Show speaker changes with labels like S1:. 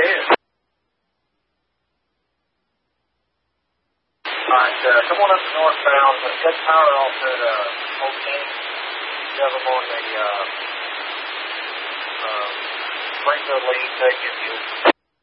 S1: ahead. Alright, come on up to northbound. Get power off at Old King. You have them on the Springfield lead, take it.